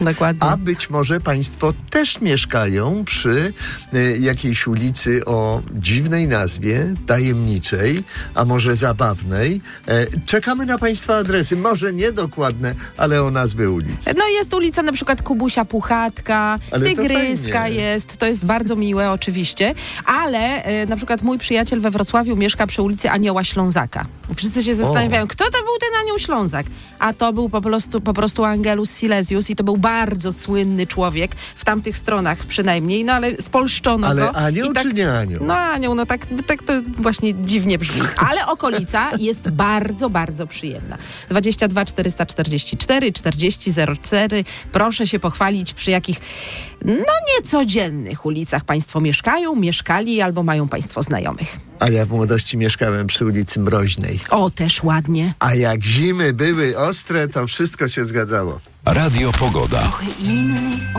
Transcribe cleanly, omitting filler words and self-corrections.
Dokładnie. A być może państwo też mieszkają przy jakiejś ulicy o dziwnej nazwie, tajemniczej, a może zabawnej. Czekamy na państwa adresy, może niedokładne, ale o nazwy ulic. No jest ulica na przykład Kubusia Puchatka, Ale to Tygryska fajnie. jest, to jest bardzo miłe oczywiście, ale na przykład mój przyjaciel we Wrocławiu mieszka przy ulicy Anioła Ślązaka. Wszyscy się zastanawiają, kto to był ten Anioł Ślązak? A to był po prostu Angelus Silesius i to był bardzo słynny człowiek, w tamtych stronach przynajmniej, no ale spolszczono Ale go. anioł i tak, czy nie anioł? No anioł, no tak to właśnie dziwnie brzmi. Ale okolica jest bardzo, bardzo przyjemna. 22 444 40 04. Proszę się pochwalić, przy jakich niecodziennych ulicach państwo mieszkają, mieszkali albo mają państwo znajomych. A ja w młodości mieszkałem przy ulicy Mroźnej. O, też ładnie. A jak zimy były ostre, to wszystko się zgadzało. Radio Pogoda. Trochę inny